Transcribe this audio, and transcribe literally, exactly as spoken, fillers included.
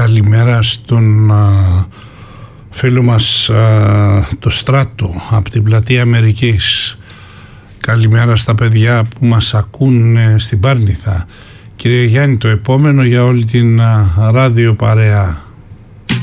Καλημέρα στον α, φίλο μας α, το Στράτο από την Πλατεία Αμερικής. Καλημέρα στα παιδιά που μας ακούν στην Πάρνηθα. Κύριε Γιάννη, το επόμενο για όλη την α, ράδιο παρέα.